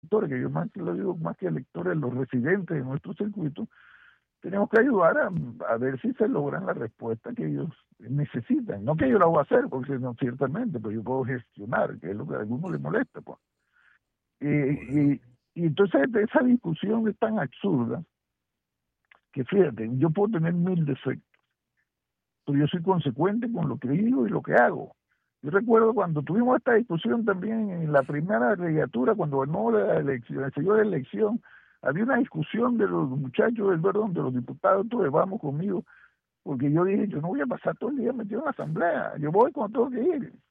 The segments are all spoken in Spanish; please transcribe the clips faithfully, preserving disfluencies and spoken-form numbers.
electores, que yo más que lo digo, más que electores, los residentes de nuestro circuito, tenemos que ayudar a, a ver si se logran las respuestas que ellos necesitan. No que yo la voy a hacer, porque no, ciertamente, pero yo puedo gestionar, que es lo que a algunos les molesta. Pues. Y, y, y entonces esa discusión es tan absurda que fíjate, yo puedo tener mil defectos, pero yo soy consecuente con lo que digo y lo que hago. Yo recuerdo cuando tuvimos esta discusión también en la primera legislatura, cuando ganó la elección, el señor de elección, había una discusión de los muchachos del perdón, de los diputados, todos vamos conmigo, porque yo dije, yo no voy a pasar todo el día metido en la asamblea, yo voy cuando tengo que ir.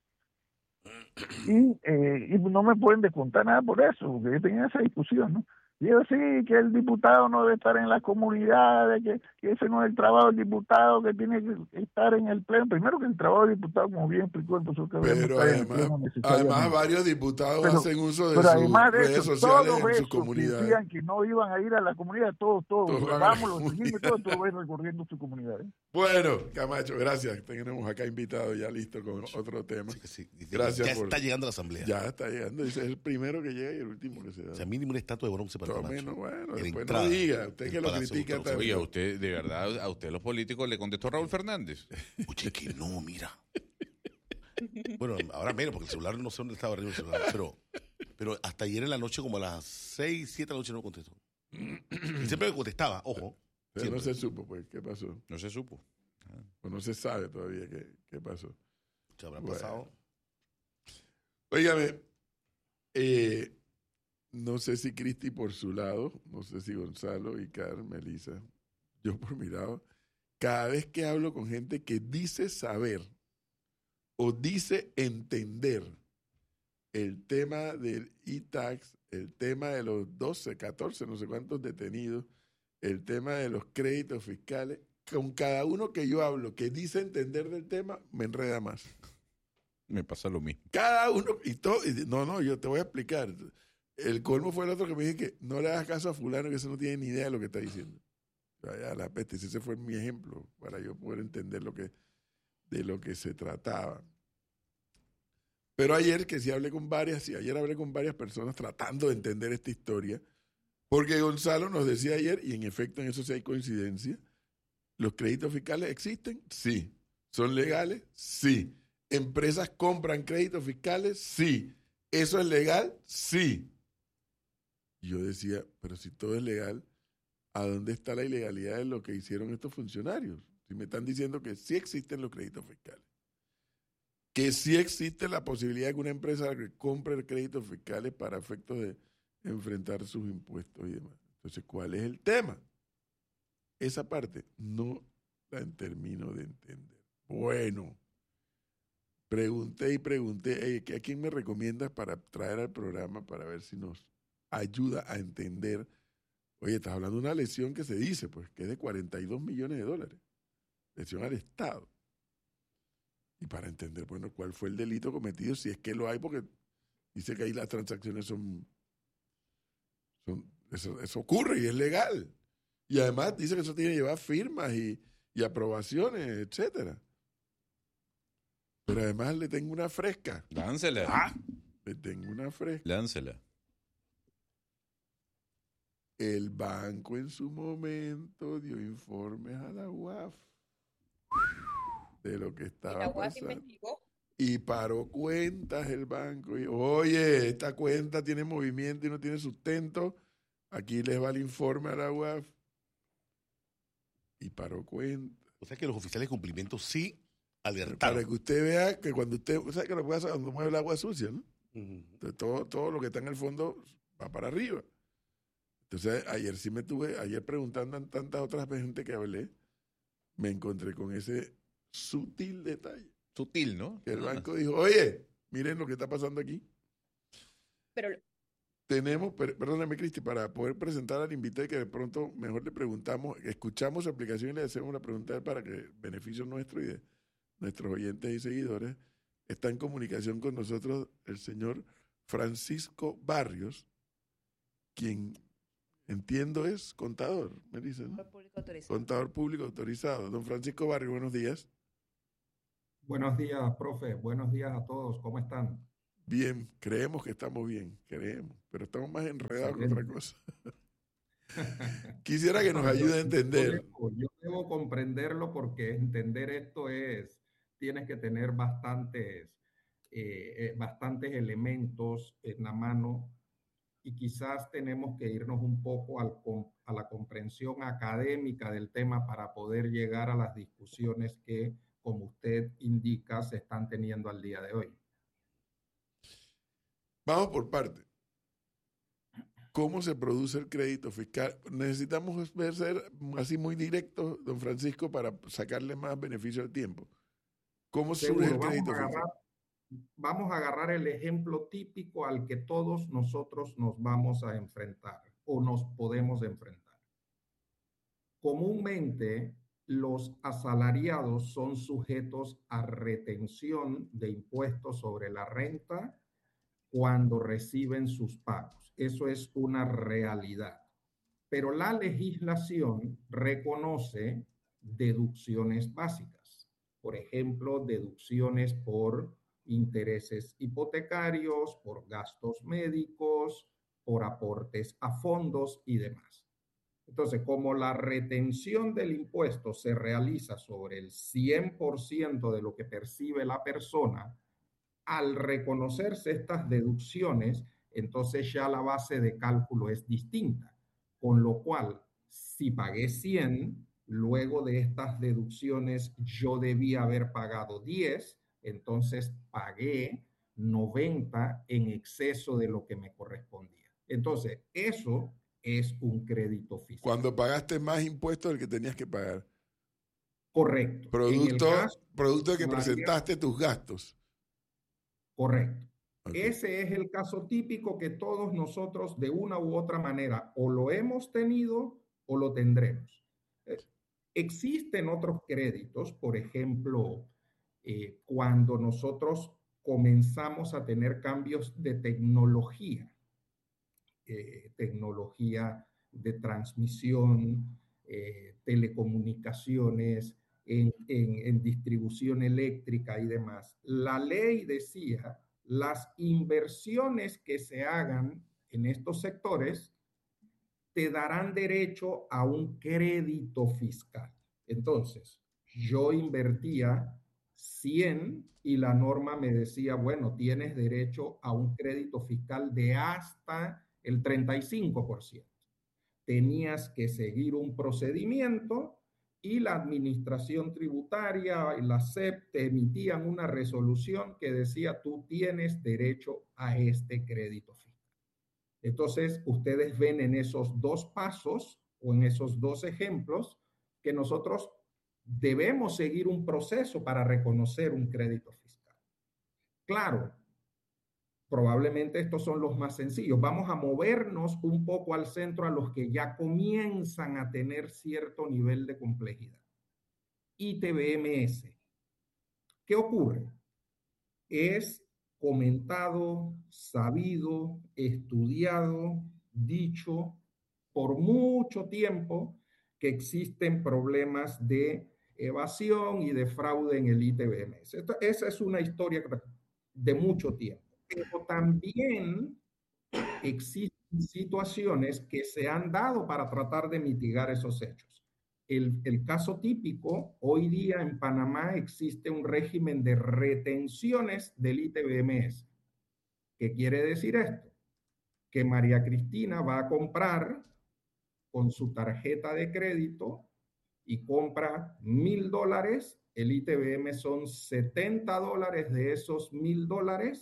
Y, eh, y no me pueden descontar nada por eso, porque yo tenía esa discusión, ¿no? Y yo sí, que el diputado no debe estar en las comunidades, que, que ese no es el trabajo del diputado, que tiene que estar en el pleno. Primero que el trabajo del diputado, como bien explicó el profesor Cabrera, no Pero está en el pleno además, necesariamente. además varios diputados pero, hacen uso de pero sus además de redes eso, sociales todos en sus esos comunidades. decían que no iban a ir a la comunidad, todos, todos, Todos los van a la vamos, los comunidad. seguimos, todos, todos van recorriendo su comunidad. ¿eh? Bueno, Camacho, gracias. Tenemos acá invitado ya listo con otro tema. Sí, sí. Gracias ya por... está llegando a la asamblea. Ya está llegando. Dice, es el primero que llega y el último que se da. O sea, mínimo una estatua de bronce para Todo Camacho. menos, bueno, En después entrada, no diga. Usted el que lo Palacio critica Gustavo tanto. Oye, a usted, de verdad, a usted los políticos le contestó Raúl Fernández. Oye, que no, mira. Bueno, ahora menos, porque el celular no sé dónde estaba arriba el celular, pero, pero hasta ayer en la noche, como a las seis, siete de la noche, no contestó. Y siempre contestaba, ojo. Pero siempre. no se supo, pues, ¿qué pasó? No se supo. O no se sabe todavía qué, qué pasó. ¿Qué habrá Bueno. pasado? Óigame, eh, no sé si Cristi por su lado, no sé si Gonzalo y Carmen, Melissa, yo por mi lado, cada vez que hablo con gente que dice saber o dice entender el tema del e-tax, el tema de los doce, catorce, no sé cuántos detenidos, el tema de los créditos fiscales, con cada uno que yo hablo que dice entender del tema, me enreda más. Me pasa lo mismo. Cada uno, y todo, y no, no, yo te voy a explicar. El colmo fue el otro que me dije que no le hagas caso a fulano, que ese no tiene ni idea de lo que está diciendo. Ya, la peste, ese fue mi ejemplo, para yo poder entender lo que, de lo que se trataba. Pero ayer, que sí hablé con varias, sí, ayer hablé con varias personas tratando de entender esta historia, porque Gonzalo nos decía ayer, y en efecto en eso sí hay coincidencia, ¿los créditos fiscales existen? Sí. ¿Son legales? Sí. ¿Empresas compran créditos fiscales? Sí. ¿Eso es legal? Sí. Y yo decía, pero si todo es legal, ¿a dónde está la ilegalidad de lo que hicieron estos funcionarios? Si me están diciendo que sí existen los créditos fiscales, que sí existe la posibilidad de que una empresa compre créditos fiscales para efectos de enfrentar sus impuestos y demás. Entonces, ¿cuál es el tema? Esa parte no la termino de entender. Bueno, pregunté y pregunté, hey, ¿a quién me recomiendas para traer al programa para ver si nos ayuda a entender? Oye, estás hablando de una lesión que se dice, pues, que es de cuarenta y dos millones de dólares. Lesión al Estado. Y para entender, bueno, cuál fue el delito cometido, si es que lo hay, porque dice que ahí las transacciones son, son eso, eso ocurre y es legal. Y además dice que eso tiene que llevar firmas y, y aprobaciones, etcétera. Pero además le tengo una fresca. Láncela. Ah, le tengo una fresca. Láncela. El banco en su momento dio informes a la U A F de lo que estaba ¿Y la U A F pasando. investigó? Y paró cuentas el banco. Y, oye, esta cuenta tiene movimiento y no tiene sustento. Aquí les va el informe a la U A F. Y paró cuentas. O sea que los oficiales de cumplimiento sí alertaron. Para que usted vea que cuando usted, o sea, que lo que pasa cuando mueve el agua sucia, ¿no? Uh-huh. Entonces, todo, todo lo que está en el fondo va para arriba. Entonces, ayer sí me tuve, ayer preguntando a tantas otras gente que hablé, me encontré con ese sutil detalle. Sutil, ¿no? Que el Ah. banco dijo, oye, miren lo que está pasando aquí. Pero Tenemos, per, perdóname, Cristi, para poder presentar al invitado y que de pronto mejor le preguntamos, escuchamos su aplicación y le hacemos una pregunta para que beneficio nuestro y de nuestros oyentes y seguidores. Está en comunicación con nosotros el señor Francisco Barrios, quien entiendo es contador, me dicen, ¿no? Contador público autorizado. Contador público autorizado. Don Francisco Barrios, buenos días. Buenos días, profe. Buenos días a todos. ¿Cómo están? bien, creemos que estamos bien, creemos, pero estamos más enredados que otra cosa. Quisiera que nos No, yo- ayude a yo entender. debo, yo debo comprenderlo porque entender esto es, tienes que tener bastantes, eh, eh, bastantes elementos en la mano y quizás tenemos que irnos un poco al com- a la comprensión académica del tema para poder llegar a las discusiones que, como usted indica, se están teniendo al día de hoy. Vamos por parte. ¿Cómo se produce el crédito fiscal? Necesitamos ver ser así muy directos, don Francisco, para sacarle más beneficio al tiempo. ¿Cómo surge el Seguro, vamos crédito a fiscal? agarrar, vamos a agarrar el ejemplo típico al que todos nosotros nos vamos a enfrentar o nos podemos enfrentar. Comúnmente, los asalariados son sujetos a retención de impuestos sobre la renta cuando reciben sus pagos. Eso es una realidad. Pero la legislación reconoce deducciones básicas. Por ejemplo, deducciones por intereses hipotecarios, por gastos médicos, por aportes a fondos y demás. Entonces, como la retención del impuesto se realiza sobre el cien por ciento de lo que percibe la persona, al reconocerse estas deducciones, entonces ya la base de cálculo es distinta. Con lo cual, si pagué cien, luego de estas deducciones yo debía haber pagado diez, entonces pagué noventa en exceso de lo que me correspondía. Entonces, eso es un crédito fiscal. Cuando pagaste más impuestos del que tenías que pagar. Correcto. Producto, En el caso, producto de que salarial, presentaste tus gastos. correcto. Okay. Ese es el caso típico que todos nosotros de una u otra manera o lo hemos tenido o lo tendremos. Eh, existen otros créditos, por ejemplo, eh, cuando nosotros comenzamos a tener cambios de tecnología, eh, tecnología de transmisión, eh, telecomunicaciones, en, en, en distribución eléctrica y demás. La ley decía, las inversiones que se hagan en estos sectores te darán derecho a un crédito fiscal. Entonces, yo invertía cien y la norma me decía, bueno, tienes derecho a un crédito fiscal de hasta el treinta y cinco por ciento. Tenías que seguir un procedimiento y la administración tributaria y la S E P te emitían una resolución que decía, tú tienes derecho a este crédito fiscal. Entonces, ustedes ven en esos dos pasos o en esos dos ejemplos que nosotros debemos seguir un proceso para reconocer un crédito fiscal. Claro, probablemente estos son los más sencillos. Vamos a movernos un poco al centro a los que ya comienzan a tener cierto nivel de complejidad. I T B M S. ¿Qué ocurre? Es comentado, sabido, estudiado, dicho por mucho tiempo que existen problemas de evasión y de fraude en el I T B M S. Esto, esa es una historia de mucho tiempo. Pero también existen situaciones que se han dado para tratar de mitigar esos hechos. El, el caso típico, hoy día en Panamá existe un régimen de retenciones del I T B M S. ¿Qué quiere decir esto? Que María Cristina va a comprar con su tarjeta de crédito y compra mil dólares, el I T B M son setenta dólares de esos mil dólares.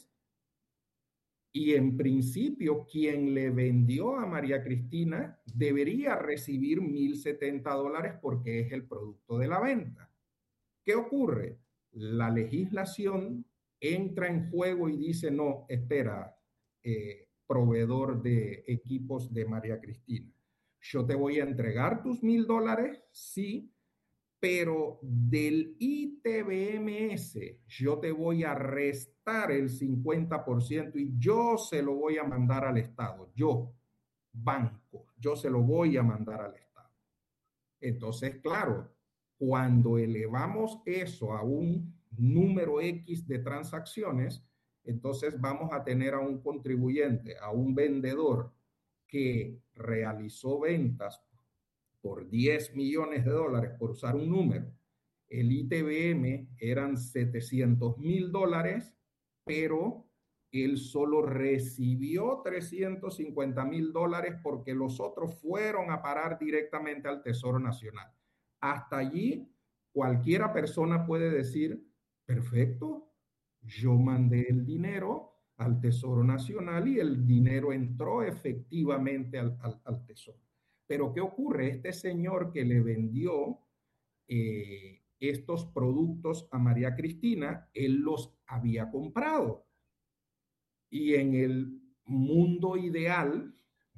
Y en principio, quien le vendió a María Cristina debería recibir mil setenta dólares porque es el producto de la venta. ¿Qué ocurre? La legislación entra en juego y dice, no, espera, eh, proveedor de equipos de María Cristina. Yo te voy a entregar tus mil dólares, sí, pero del I T B M S yo te voy a restar el cincuenta por ciento y yo se lo voy a mandar al Estado. Yo, banco, yo se lo voy a mandar al Estado. Entonces, claro, cuando elevamos eso a un número X de transacciones, entonces vamos a tener a un contribuyente, a un vendedor que realizó ventas por diez millones de dólares, por usar un número. El I T B M eran setecientos mil dólares, pero él solo recibió trescientos cincuenta mil dólares porque los otros fueron a parar directamente al Tesoro Nacional. Hasta allí, cualquiera persona puede decir, perfecto, yo mandé el dinero al Tesoro Nacional y el dinero entró efectivamente al, al, al Tesoro. Pero ¿qué ocurre? Este señor que le vendió eh, estos productos a María Cristina, él los había comprado. Y en el mundo ideal,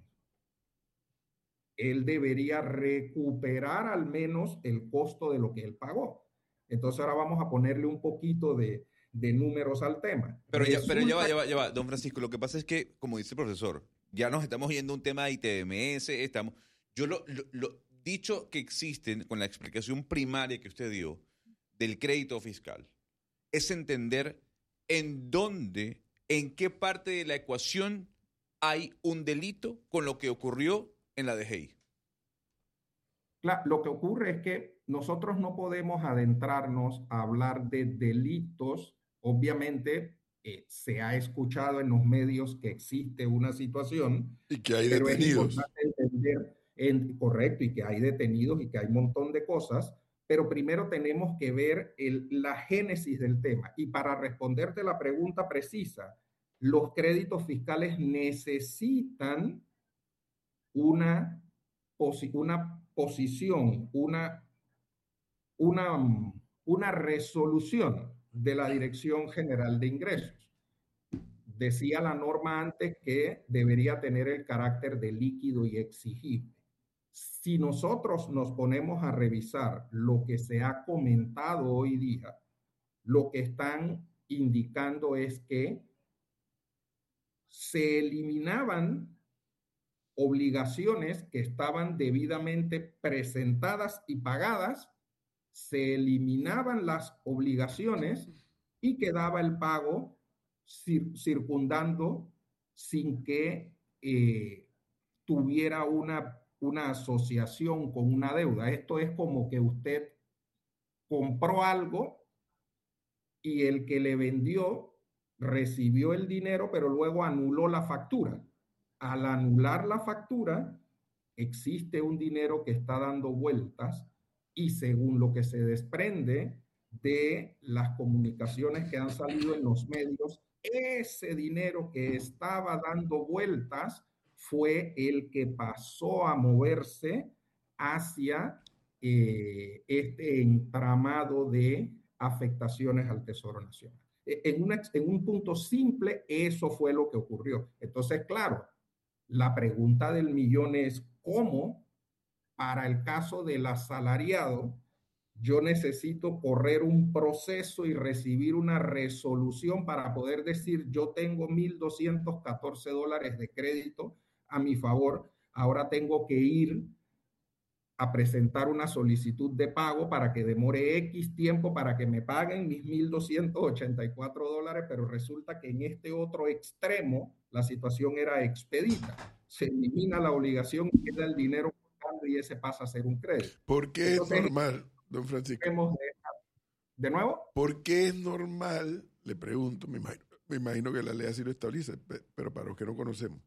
él debería recuperar al menos el costo de lo que él pagó. Entonces ahora vamos a ponerle un poquito de, de números al tema. Pero ya, Resulta pero ya va, ya va, ya va, don Francisco, lo que pasa es que, como dice el profesor, ya nos estamos yendo a un tema de I T B M, estamos, yo lo, lo, lo dicho que existen con la explicación primaria que usted dio del crédito fiscal, es entender en dónde, en qué parte de la ecuación hay un delito con lo que ocurrió en la D G I. Claro, lo que ocurre es que nosotros no podemos adentrarnos a hablar de delitos. Obviamente, eh, se ha escuchado en los medios que existe una situación. Y que hay pero detenidos. Es importante entender, en, correcto, y que hay detenidos y que hay un montón de cosas, pero primero tenemos que ver el, la génesis del tema. Y para responderte la pregunta precisa, los créditos fiscales necesitan una, posi una posición, una, una, una resolución de la Dirección General de Ingresos. Decía la norma antes que debería tener el carácter de líquido y exigible. Si nosotros nos ponemos a revisar lo que se ha comentado hoy día, lo que están indicando es que se eliminaban obligaciones que estaban debidamente presentadas y pagadas, se eliminaban las obligaciones y quedaba el pago cir circundando sin que eh, tuviera una, una asociación con una deuda. Esto es como que usted compró algo y el que le vendió recibió el dinero, pero luego anuló la factura. Al anular la factura, existe un dinero que está dando vueltas y según lo que se desprende de las comunicaciones que han salido en los medios, ese dinero que estaba dando vueltas fue el que pasó a moverse hacia eh, este entramado de afectaciones al Tesoro Nacional. En, una, en un punto simple, eso fue lo que ocurrió. Entonces, claro, la pregunta del millón es, ¿cómo para el caso del asalariado yo necesito correr un proceso y recibir una resolución para poder decir yo tengo mil doscientos catorce dólares de crédito a mi favor, ahora tengo que ir a presentar una solicitud de pago para que demore X tiempo para que me paguen mis mil doscientos ochenta y cuatro dólares, pero resulta que en este otro extremo la situación era expedita. Se elimina la obligación y queda el dinero y ese pasa a ser un crédito. ¿Por qué Entonces, es normal, don Francisco? De, ¿De nuevo? ¿Por qué es normal? Le pregunto, me imagino, me imagino que la ley así lo establece, pero para los que no conocemos.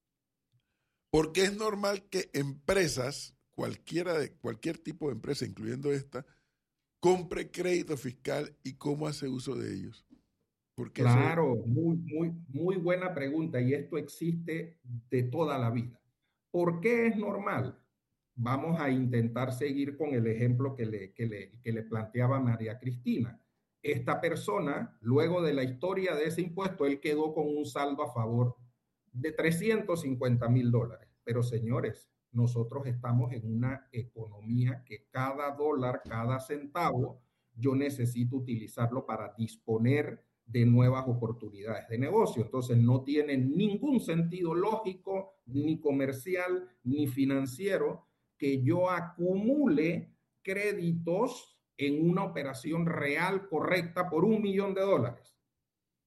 ¿Por qué es normal que empresas, cualquiera de cualquier tipo de empresa, incluyendo esta, compre crédito fiscal y cómo hace uso de ellos? Porque claro, eso... muy, muy, muy buena pregunta y esto existe de toda la vida. ¿Por qué es normal? Vamos a intentar seguir con el ejemplo que le, que le, que le planteaba María Cristina. Esta persona, luego de la historia de ese impuesto, él quedó con un saldo a favor de trescientos cincuenta mil dólares. Pero señores, nosotros estamos en una economía que cada dólar, cada centavo, yo necesito utilizarlo para disponer de nuevas oportunidades de negocio. Entonces no tiene ningún sentido lógico, ni comercial, ni financiero, que yo acumule créditos en una operación real correcta por un millón de dólares.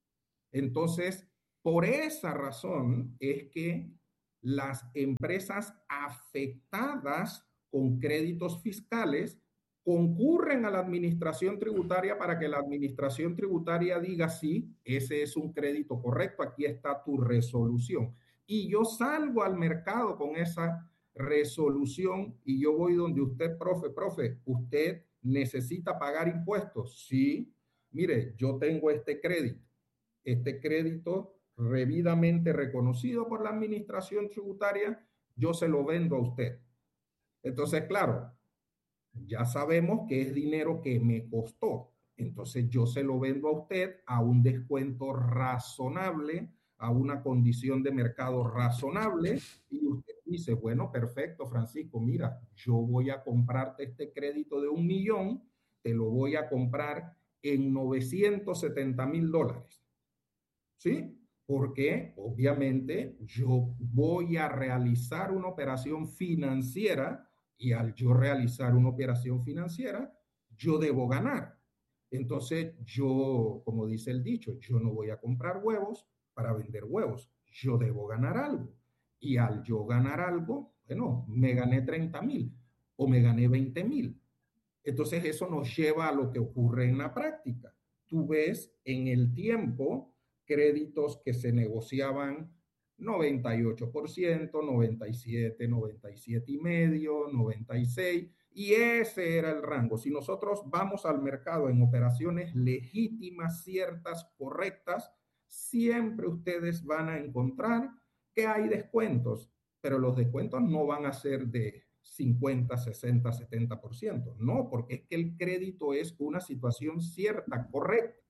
Entonces, por esa razón es que las empresas afectadas con créditos fiscales concurren a la administración tributaria para que la administración tributaria diga sí, ese es un crédito correcto, aquí está tu resolución. Y yo salgo al mercado con esa resolución y yo voy donde usted, profe, profe, usted necesita pagar impuestos. Sí, mire, yo tengo este crédito, este crédito debidamente reconocido por la administración tributaria, yo se lo vendo a usted. Entonces, claro, ya sabemos que es dinero que me costó. Entonces yo se lo vendo a usted a un descuento razonable, a una condición de mercado razonable, y usted dice, bueno, perfecto, Francisco, mira, yo voy a comprarte este crédito de un millón, te lo voy a comprar en novecientos setenta mil dólares. ¿Sí? Porque obviamente yo voy a realizar una operación financiera y al yo realizar una operación financiera, yo debo ganar. Entonces yo, como dice el dicho, yo no voy a comprar huevos para vender huevos, yo debo ganar algo. Y al yo ganar algo, bueno, me gané treinta mil o me gané veinte mil. Entonces eso nos lleva a lo que ocurre en la práctica. Tú ves en el tiempo créditos que se negociaban noventa y ocho por ciento, noventa y siete, noventa y siete y medio, noventa y seis, y ese era el rango. Si nosotros vamos al mercado en operaciones legítimas, ciertas, correctas, siempre ustedes van a encontrar que hay descuentos, pero los descuentos no van a ser de cincuenta, sesenta, setenta por ciento. No, porque es que el crédito es una situación cierta, correcta,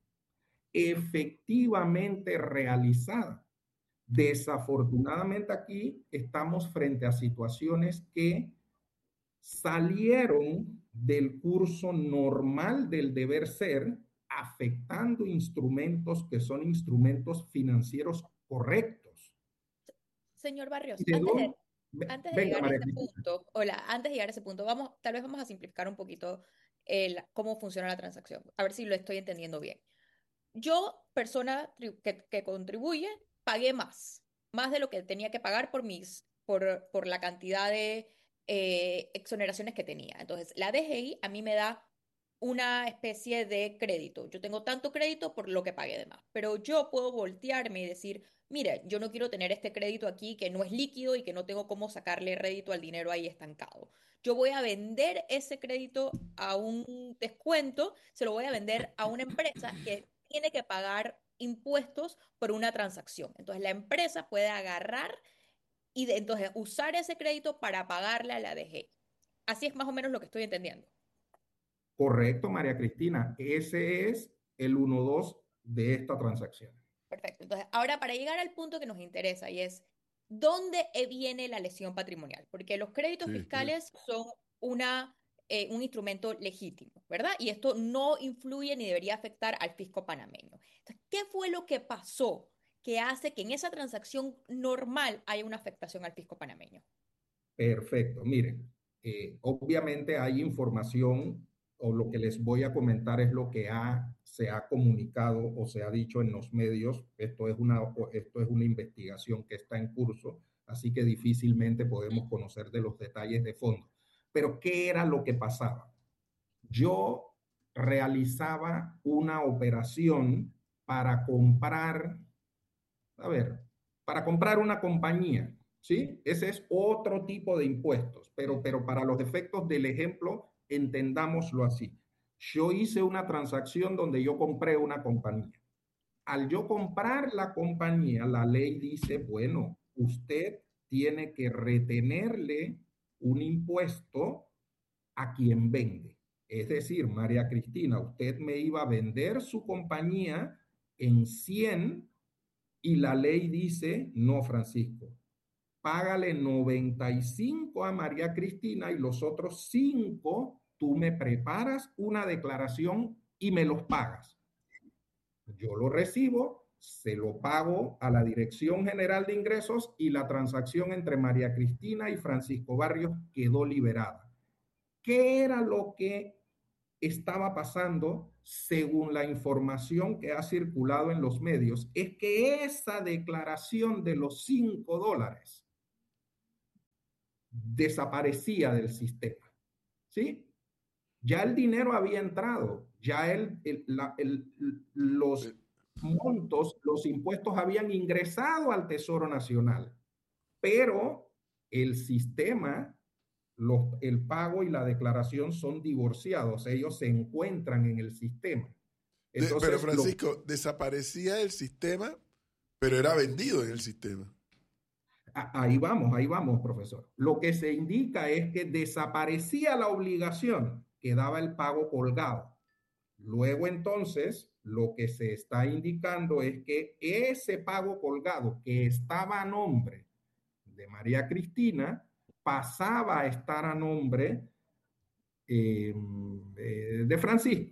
efectivamente realizada. Desafortunadamente aquí estamos frente a situaciones que salieron del curso normal del deber ser, afectando instrumentos que son instrumentos financieros correctos. Señor Barrios, ¿De antes de, dónde? antes de Venga, llegar a María ese Cristina. punto, hola, antes de llegar a ese punto, vamos, tal vez vamos a simplificar un poquito el, cómo funciona la transacción, a ver si lo estoy entendiendo bien. Yo, persona tri- que, que contribuye, pagué más, más de lo que tenía que pagar por mis, por, por la cantidad de eh, exoneraciones que tenía. Entonces, la D G I a mí me da una especie de crédito. Yo tengo tanto crédito por lo que pagué de más, pero yo puedo voltearme y decir, mire, yo no quiero tener este crédito aquí que no es líquido y que no tengo cómo sacarle rédito al dinero ahí estancado. Yo voy a vender ese crédito a un descuento, se lo voy a vender a una empresa que tiene que pagar impuestos por una transacción. Entonces la empresa puede agarrar y de, entonces usar ese crédito para pagarle a la D G I. Así es más o menos lo que estoy entendiendo. Correcto, María Cristina. Ese es el uno dos de esta transacción. Perfecto. Entonces, ahora para llegar al punto que nos interesa y es, ¿dónde viene la lesión patrimonial? Porque los créditos Sí, fiscales son una, eh, un instrumento legítimo, ¿verdad? Y esto no influye ni debería afectar al fisco panameño. Entonces, ¿qué fue lo que pasó que hace que en esa transacción normal haya una afectación al fisco panameño? Perfecto. Miren, eh, obviamente hay información o lo que les voy a comentar es lo que ha, se ha comunicado o se ha dicho en los medios. Esto es una, esto es una investigación que está en curso, así que difícilmente podemos conocer de los detalles de fondo. Pero, ¿qué era lo que pasaba? Yo realizaba una operación para comprar, a ver, para comprar una compañía, ¿sí? Ese es otro tipo de impuestos, pero, pero para los efectos del ejemplo, entendámoslo así. Yo hice una transacción donde yo compré una compañía. Al yo comprar la compañía, la ley dice, bueno, usted tiene que retenerle un impuesto a quien vende. Es decir, María Cristina, usted me iba a vender su compañía en cien y la ley dice, no, Francisco, págale noventa y cinco a María Cristina y los otros cinco tú me preparas una declaración y me los pagas. Yo lo recibo, se lo pago a la Dirección General de Ingresos y la transacción entre María Cristina y Francisco Barrios quedó liberada. ¿Qué era lo que estaba pasando, según la información que ha circulado en los medios, es que esa declaración de los cinco dólares desaparecía del sistema, ¿sí? Ya el dinero había entrado, ya el, el, la, el, los montos, los impuestos habían ingresado al Tesoro Nacional, pero el sistema, los, el pago y la declaración son divorciados, ellos se encuentran en el sistema. Entonces, de, pero Francisco, lo, desaparecía del sistema, pero era vendido en el sistema. Ahí vamos, ahí vamos, profesor. Lo que se indica es que desaparecía la obligación, quedaba el pago colgado. Luego entonces, lo que se está indicando es que ese pago colgado que estaba a nombre de María Cristina pasaba a estar a nombre eh, de Francisco.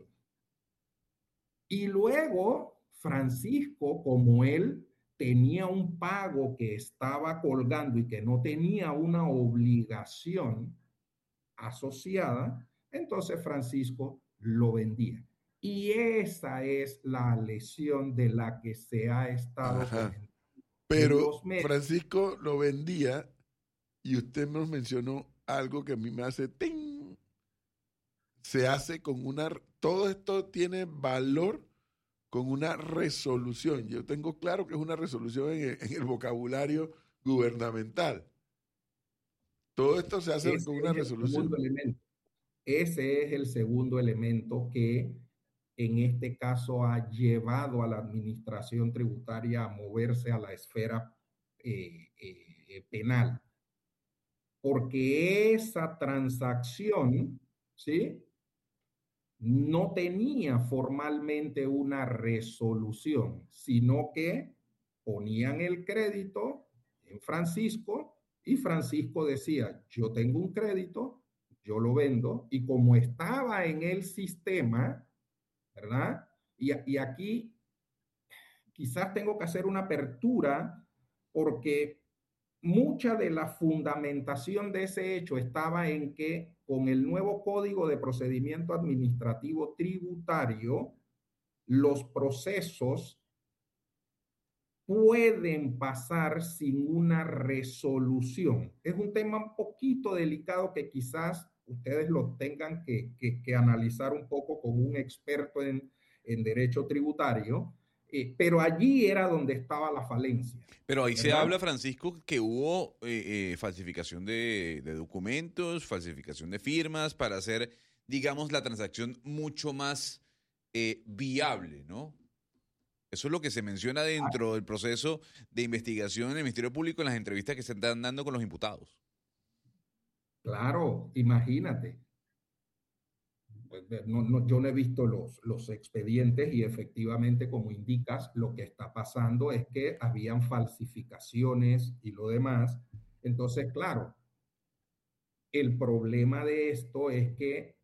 Y luego Francisco, como él tenía un pago que estaba colgando y que no tenía una obligación asociada, entonces Francisco lo vendía. Y esa es la lesión de la que se ha estado Ajá. Pero Francisco lo vendía y usted nos mencionó algo que a mí me hace ¡ting! Se hace con una... Todo esto tiene valor con una resolución. Yo tengo claro que es una resolución en el, en el vocabulario gubernamental. Todo esto se hace Ese con una es resolución. El elemento. Ese es el segundo elemento que en este caso ha llevado a la administración tributaria a moverse a la esfera eh, eh, penal. Porque esa transacción, ¿sí?, no tenía formalmente una resolución, sino que ponían el crédito en Francisco y Francisco decía, yo tengo un crédito, yo lo vendo, y como estaba en el sistema, ¿verdad? Y, y aquí quizás tengo que hacer una apertura porque mucha de la fundamentación de ese hecho estaba en que con el nuevo Código de Procedimiento Administrativo Tributario, los procesos pueden pasar sin una resolución. Es un tema un poquito delicado que quizás ustedes lo tengan que, que, que analizar un poco con un experto en, en derecho tributario, eh, pero allí era donde estaba la falencia. Pero ahí ¿verdad? Se habla, Francisco, que hubo eh, eh, falsificación de, de documentos, falsificación de firmas para hacer, digamos, la transacción mucho más eh, viable, ¿no? Eso es lo que se menciona dentro del proceso de investigación en el Ministerio Público en las entrevistas que se están dando con los imputados. Claro, imagínate. No, no, yo no he visto los, los expedientes y efectivamente, como indicas, lo que está pasando es que habían falsificaciones y lo demás. Entonces, claro, el problema de esto es que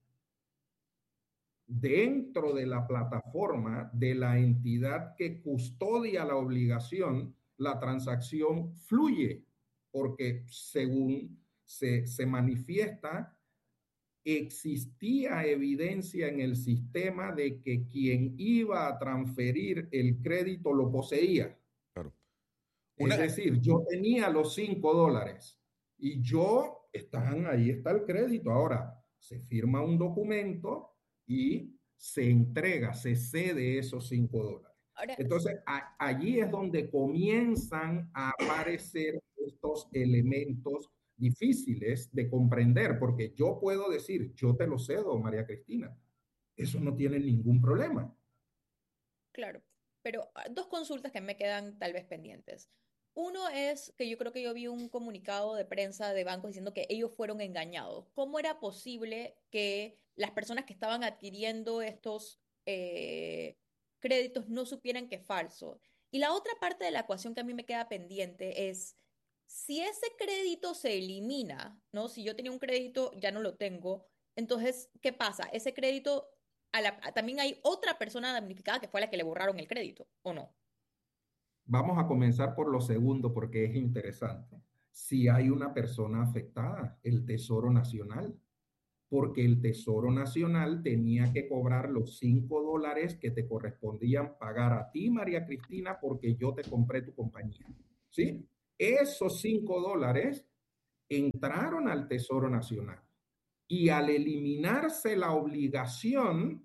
dentro de la plataforma de la entidad que custodia la obligación, la transacción fluye, porque según se, se manifiesta, existía evidencia en el sistema de que quien iba a transferir el crédito lo poseía. Claro. Una... Es decir, yo tenía los cinco dólares y yo, están, ahí está el crédito. Ahora, se firma un documento y se entrega, se cede esos cinco dólares. Ahora, entonces, a, allí es donde comienzan a aparecer estos elementos difíciles de comprender, porque yo puedo decir, yo te lo cedo, María Cristina. Eso no tiene ningún problema. Claro, pero dos consultas que me quedan tal vez pendientes. Uno es que yo creo que yo vi un comunicado de prensa de bancos diciendo que ellos fueron engañados. ¿Cómo era posible que las personas que estaban adquiriendo estos eh, créditos no supieran que es falso? Y la otra parte de la ecuación que a mí me queda pendiente es, si ese crédito se elimina, ¿no? Si yo tenía un crédito, ya no lo tengo, entonces, ¿qué pasa? Ese crédito, a la, a, también hay otra persona damnificada que fue a la que le borraron el crédito, ¿o no? Vamos a comenzar por lo segundo porque es interesante. Si hay una persona afectada, el Tesoro Nacional, porque el Tesoro Nacional tenía que cobrar los cinco dólares que te correspondían pagar a ti, María Cristina, porque yo te compré tu compañía. ¿Sí? Esos cinco dólares entraron al Tesoro Nacional. Y al eliminarse la obligación,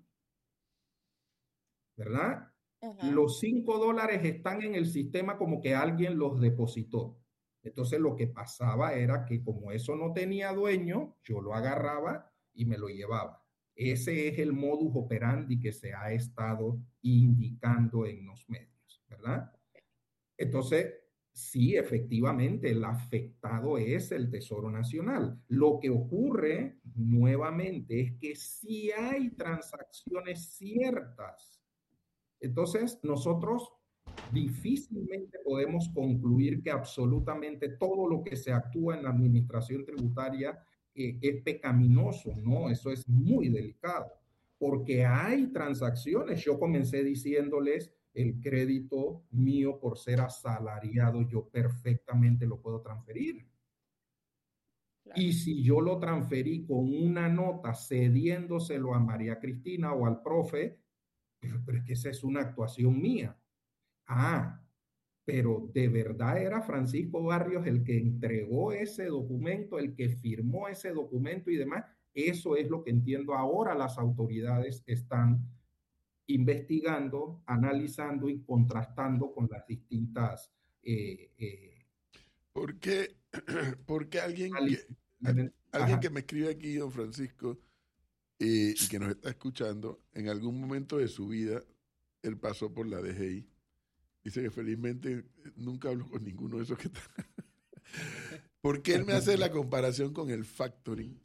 ¿verdad? Ajá. Los cinco dólares están en el sistema como que alguien los depositó. Entonces lo que pasaba era que como eso no tenía dueño, yo lo agarraba y me lo llevaba. Ese es el modus operandi que se ha estado indicando en los medios, ¿verdad? Entonces, sí, efectivamente, el afectado es el Tesoro Nacional. Lo que ocurre nuevamente es que sí hay transacciones ciertas. Entonces, nosotros difícilmente podemos concluir que absolutamente todo lo que se actúa en la administración tributaria eh, es pecaminoso, ¿no? Eso es muy delicado, porque hay transacciones. Yo comencé diciéndoles el crédito mío por ser asalariado, yo perfectamente lo puedo transferir. Claro. Y si yo lo transferí con una nota cediéndoselo a María Cristina o al profe, pero, pero es que esa es una actuación mía. Ah, pero de verdad era Francisco Barrios el que entregó ese documento, el que firmó ese documento y demás. Eso es lo que entiendo ahora las autoridades están investigando, analizando y contrastando con las distintas eh, eh, ¿Por qué, por qué alguien, que, análisis. alguien Ajá. que me escribe aquí, don Francisco, eh, y que nos está escuchando, en algún momento de su vida, él pasó por la D G I? Dice que felizmente nunca habló con ninguno de esos que están. ¿Por qué él me hace la comparación con el factoring?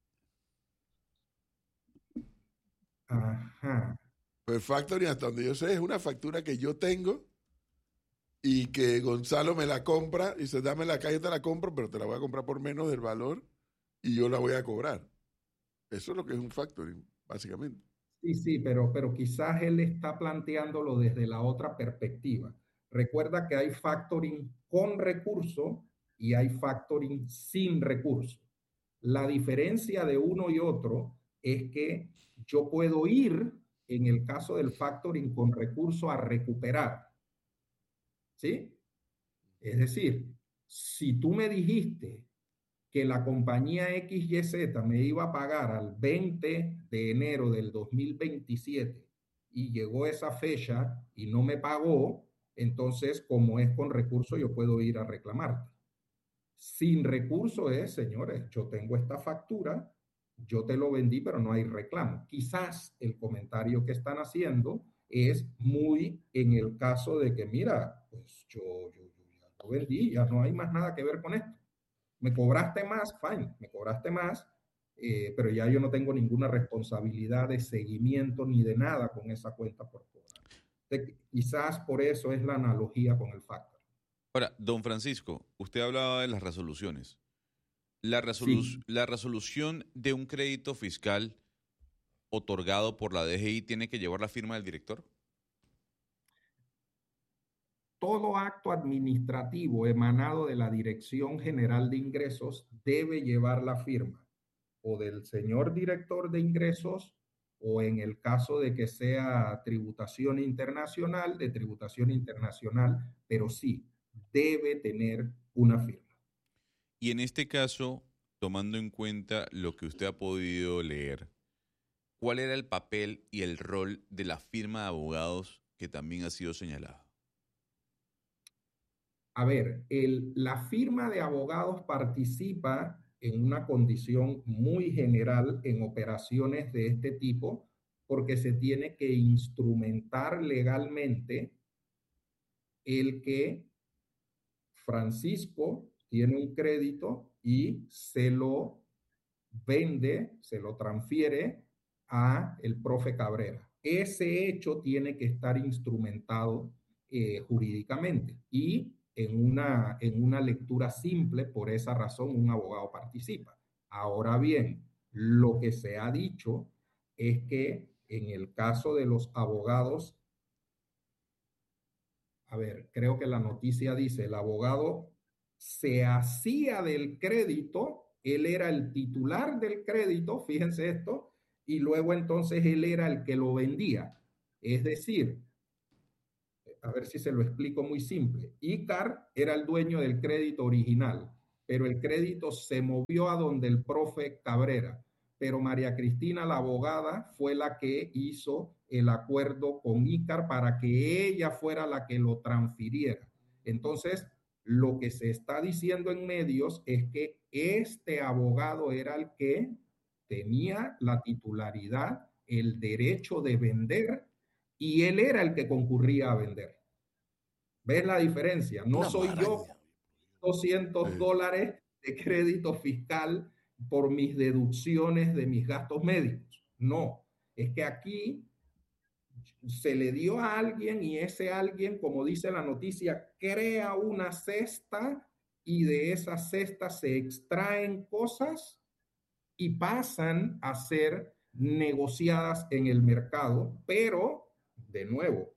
Ajá. Pues el factoring, hasta donde yo sé, es una factura que yo tengo y que Gonzalo me la compra y dice, dame la calle, te la compro, pero te la voy a comprar por menos del valor y yo la voy a cobrar. Eso es lo que es un factoring, básicamente. Sí, sí, pero, pero quizás él está planteándolo desde la otra perspectiva. Recuerda que hay factoring con recurso y hay factoring sin recurso. La diferencia de uno y otro es que yo puedo ir, en el caso del factoring con recurso, a recuperar. ¿Sí? Es decir, si tú me dijiste que la compañía X Y Z me iba a pagar al veinte de enero del dos mil veintisiete y llegó esa fecha y no me pagó, entonces, como es con recurso, yo puedo ir a reclamarte. Sin recurso es, señores, yo tengo esta factura, yo te lo vendí, pero no hay reclamo. Quizás el comentario que están haciendo es muy en el caso de que, mira, pues yo, yo, yo ya lo vendí, ya no hay más nada que ver con esto. Me cobraste más, fine, me cobraste más, eh, pero ya yo no tengo ninguna responsabilidad de seguimiento ni de nada con esa cuenta por cobrar. Entonces, quizás por eso es la analogía con el factor. Ahora, don Francisco, usted hablaba de las resoluciones. La, resolu Sí. la resolución de un crédito fiscal otorgado por la D G I tiene que llevar la firma del director. Todo acto administrativo emanado de la Dirección General de Ingresos debe llevar la firma o del señor director de ingresos o en el caso de que sea tributación internacional, de tributación internacional, pero sí, debe tener una firma. Y en este caso, tomando en cuenta lo que usted ha podido leer, ¿cuál era el papel y el rol de la firma de abogados que también ha sido señalada? A ver, el, la firma de abogados participa en una condición muy general en operaciones de este tipo porque se tiene que instrumentar legalmente el que Francisco tiene un crédito y se lo vende, se lo transfiere a el profe Cabrera. Ese hecho tiene que estar instrumentado eh, jurídicamente y en una, en una lectura simple, por esa razón un abogado participa. Ahora bien, lo que se ha dicho es que en el caso de los abogados, a ver, creo que la noticia dice, el abogado se hacía del crédito él era el titular del crédito, fíjense esto, y luego entonces él era el que lo vendía. Es decir, a ver si se lo explico muy simple. Ícar era el dueño del crédito original, pero el crédito se movió a donde el profe Cabrera. Pero María Cristina, la abogada, fue la que hizo el acuerdo con Ícar para que ella fuera la que lo transfiriera. Entonces, lo que se está diciendo en medios es que este abogado era el que tenía la titularidad, el derecho de vender, y él era el que concurría a vender. ¿Ves la diferencia? No Una soy yo maraña. doscientos Sí. dólares de crédito fiscal por mis deducciones de mis gastos médicos. No, es que aquí se le dio a alguien y ese alguien, como dice la noticia, crea una cesta y de esa cesta se extraen cosas y pasan a ser negociadas en el mercado, pero de nuevo,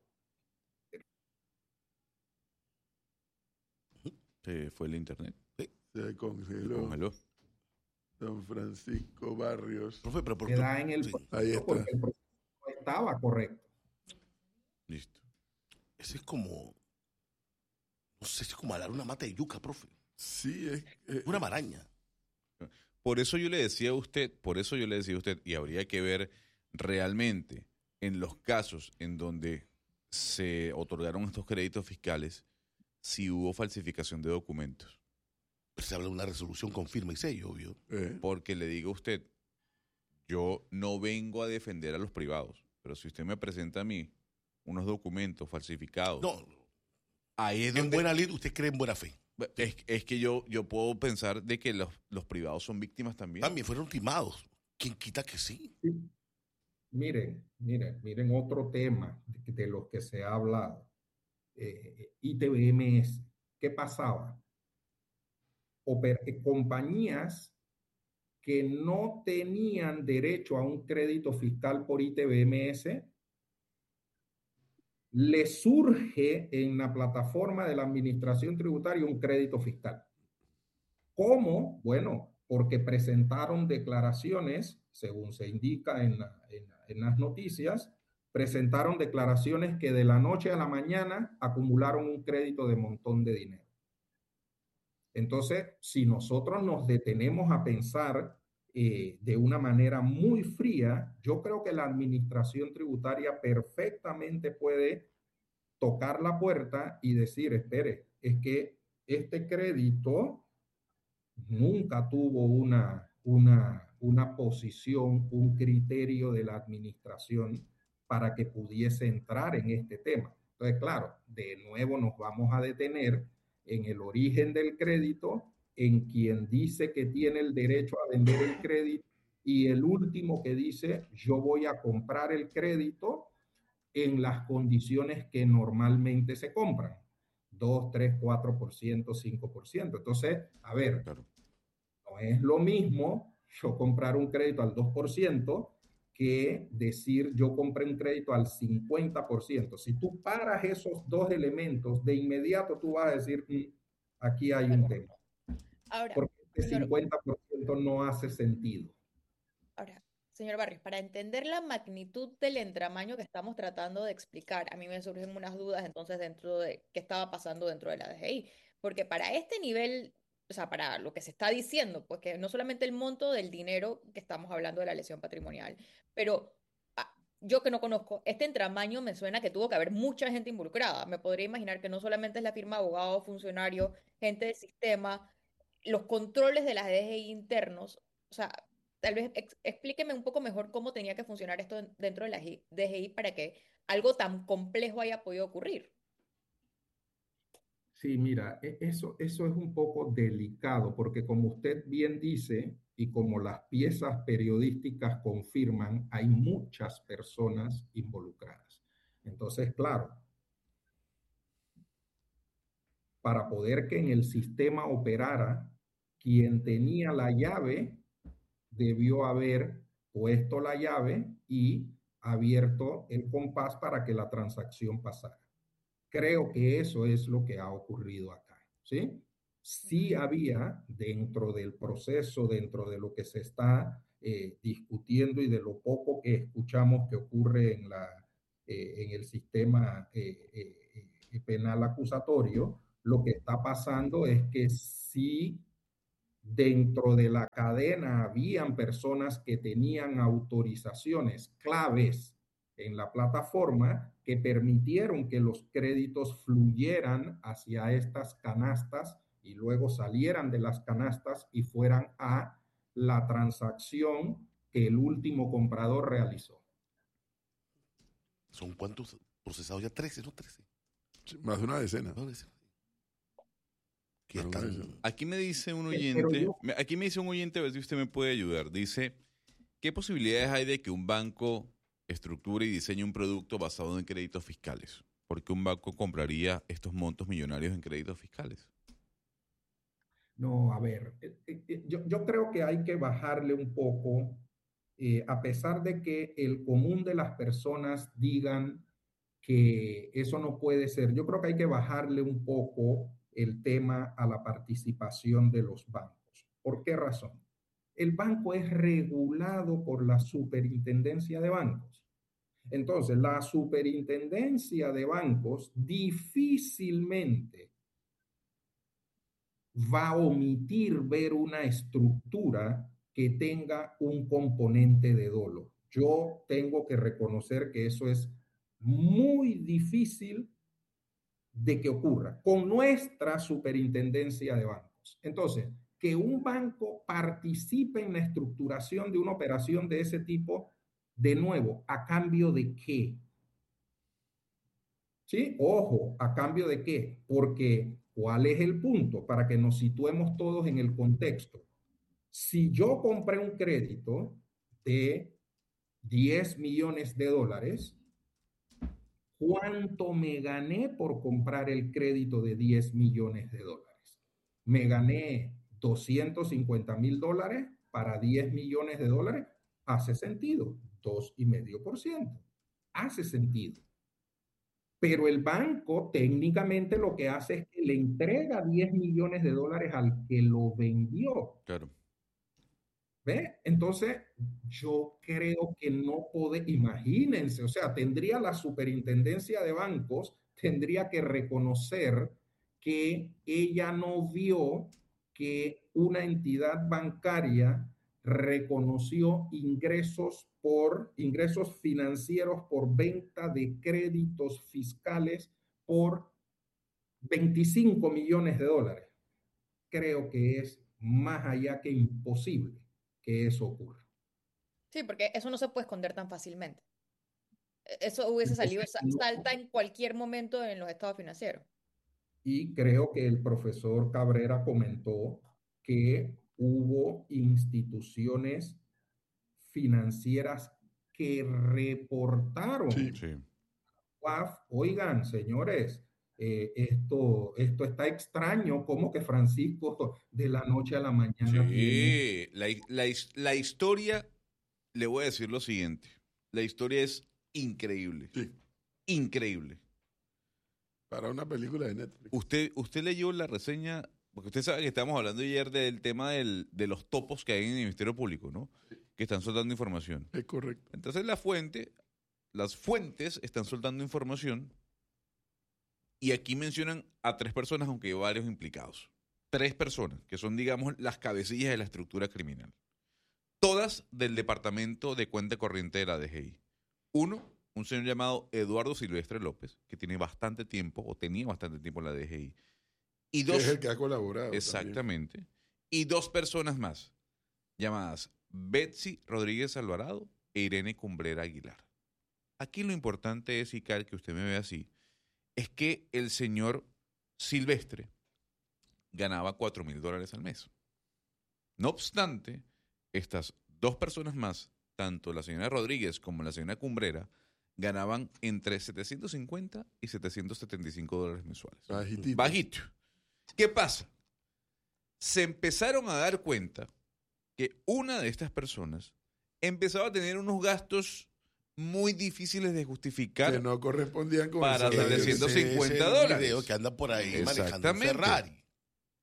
Se fue el internet. Se Se congeló. congeló. Don Francisco Barrios. Profe, pero por se da en el sí, proceso Ahí está. porque el proceso no estaba correcto. Listo. ese es como, no sé, es como alar una mata de yuca, profe. Sí, es, es- Una maraña. Por eso yo le decía a usted, por eso yo le decía a usted, y habría que ver realmente en los casos en donde se otorgaron estos créditos fiscales, si hubo falsificación de documentos. Pero se habla de una resolución con firma y sello, obvio. eh, Porque le digo a usted, yo no vengo a defender a los privados, pero si usted me presenta a mí unos documentos falsificados, No, ahí es en donde... buena lid usted cree en buena fe. Es, es que yo, yo puedo pensar de que los, los privados son víctimas también. También fueron timados. ¿Quién quita que sí? Sí. Miren, miren, miren otro tema de, de los que se ha hablado. Eh, I T B M S. ¿Qué pasaba? Oper eh, compañías que no tenían derecho a un crédito fiscal por I T B M S, le surge en la plataforma de la administración tributaria un crédito fiscal. ¿Cómo? Bueno, porque presentaron declaraciones, según se indica en, la, en, en las noticias, presentaron declaraciones que de la noche a la mañana acumularon un crédito de montón de dinero. Entonces, si nosotros nos detenemos a pensar eh, de una manera muy fría, yo creo que la administración tributaria perfectamente puede tocar la puerta y decir, espere, es que este crédito nunca tuvo una, una, una posición, un criterio de la administración para que pudiese entrar en este tema. Entonces, claro, de nuevo nos vamos a detener en el origen del crédito, en quien dice que tiene el derecho a vender el crédito y el último que dice yo voy a comprar el crédito en las condiciones que normalmente se compran, dos, tres, cuatro por ciento, cinco por ciento. Entonces, a ver, Claro. no es lo mismo yo comprar un crédito al dos por ciento que decir yo compré un crédito al cincuenta por ciento. Si tú paras esos dos elementos, de inmediato tú vas a decir, mm, aquí hay un tema. Ahora, Porque este señor, cincuenta por ciento no hace sentido. ahora, señor Barrios, para entender la magnitud del entramaño que estamos tratando de explicar, a mí me surgen unas dudas entonces dentro de qué estaba pasando dentro de la D G I, porque para este nivel, o sea, para lo que se está diciendo, pues que no solamente el monto del dinero que estamos hablando de la lesión patrimonial, pero ah, yo que no conozco, este entramaño me suena que tuvo que haber mucha gente involucrada. Me podría imaginar que no solamente es la firma de abogados, funcionarios, gente del sistema, los controles de las D G I internos, o sea, tal vez ex- explíqueme un poco mejor cómo tenía que funcionar esto en- dentro de la G- D G I para que algo tan complejo haya podido ocurrir. Sí, mira, e- eso, eso es un poco delicado porque como usted bien dice y como las piezas periodísticas confirman, hay muchas personas involucradas. Entonces, claro, para poder que en el sistema operara, quien tenía la llave debió haber puesto la llave y abierto el compás para que la transacción pasara. Creo que eso es lo que ha ocurrido acá, ¿sí? sí había dentro del proceso, dentro de lo que se está eh, discutiendo y de lo poco que escuchamos que ocurre en, la, eh, en el sistema eh, eh, penal acusatorio, lo que está pasando es que sí dentro de la cadena habían personas que tenían autorizaciones claves en la plataforma que permitieron que los créditos fluyeran hacia estas canastas y luego salieran de las canastas y fueran a la transacción que el último comprador realizó. ¿Son cuántos procesados? Ya trece, ¿no? trece. Más de una decena. No, decena. Que Más de una están- decena. Aquí me dice un Pero oyente, yo- me- aquí me dice un oyente, a ver si usted me puede ayudar. Dice, ¿qué posibilidades hay de que un banco estructure y diseñe un producto basado en créditos fiscales? ¿Por qué un banco compraría estos montos millonarios en créditos fiscales? No, a ver, eh, eh, yo, yo creo que hay que bajarle un poco, eh, a pesar de que el común de las personas digan que eso no puede ser, yo creo que hay que bajarle un poco el tema a la participación de los bancos. ¿Por qué razón? El banco es regulado por la Superintendencia de Bancos. Entonces, la Superintendencia de Bancos difícilmente va a omitir ver una estructura que tenga un componente de dolo. Yo tengo que reconocer que eso es muy difícil de que ocurra con nuestra superintendencia de bancos. Entonces, que un banco participe en la estructuración de una operación de ese tipo, de nuevo, ¿a cambio de qué? ¿Sí? Ojo, ¿a cambio de qué? Porque, ¿cuál es el punto? Para que nos situemos todos en el contexto. Si yo compré un crédito de diez millones de dólares, ¿cuánto me gané por comprar el crédito de diez millones de dólares? Me gané doscientos cincuenta mil dólares para diez millones de dólares. Hace sentido, dos coma cinco por ciento. Hace sentido. Pero el banco técnicamente lo que hace es que le entrega diez millones de dólares al que lo vendió. Claro. ¿Ve? Entonces, yo creo que no puede, imagínense, o sea, tendría la superintendencia de bancos, tendría que reconocer que ella no vio que una entidad bancaria reconoció ingresos por ingresos financieros por venta de créditos fiscales por veinticinco millones de dólares. Creo que es más allá que imposible que eso ocurra. Sí, porque eso no se puede esconder tan fácilmente. E- Eso hubiese salido, Entonces, sa- no- salta en cualquier momento en los estados financieros. Y creo que el profesor Cabrera comentó que hubo instituciones financieras que reportaron, Sí. Sí. U A F, oigan, señores, eh, esto, esto está extraño, como que Francisco de la noche a la mañana tiene... Sí, la, hi- la his- la historia, le voy a decir lo siguiente, la historia es increíble, Sí. increíble. Para una película de Netflix. Usted, usted leyó la reseña, porque usted sabe que estábamos hablando ayer del tema del- de los topos que hay en el Ministerio Público, ¿no? Que están soltando información. Es correcto. Entonces la fuente, las fuentes están soltando información y aquí mencionan a tres personas, aunque hay varios implicados. Tres personas, que son, digamos, las cabecillas de la estructura criminal. Todas del Departamento de Cuenta Corriente de la D G I. Uno, un señor llamado Eduardo Silvestre López, que tiene bastante tiempo, o tenía bastante tiempo en la D G I. Y Que dos, es el que ha colaborado. exactamente. Y dos personas más, llamadas Betsy Rodríguez Alvarado e Irene Cumbrera Aguilar. Aquí lo importante es, y Cal, que usted me ve así, es que el señor Silvestre ganaba cuatro mil dólares al mes. No obstante, estas dos personas más, tanto la señora Rodríguez como la señora Cumbrera, ganaban entre setecientos cincuenta y setecientos setenta y cinco dólares mensuales. también. Bajitito. Bajito. ¿Qué pasa? Se empezaron a dar cuenta que una de estas personas empezaba a tener unos gastos muy difíciles de justificar. Que no correspondían con Para el salario. setecientos Ese- ese cincuenta es el dólares. video que anda por ahí manejando un Exactamente. Ferrari.